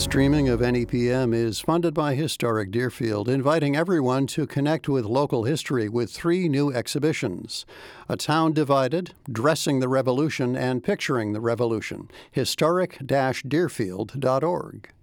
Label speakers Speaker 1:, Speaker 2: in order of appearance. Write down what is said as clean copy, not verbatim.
Speaker 1: Streaming of NEPM is funded by Historic Deerfield, inviting everyone to connect with local history with 3 new exhibitions: A Town Divided, Dressing the Revolution, and Picturing the Revolution. Historic-Deerfield.org.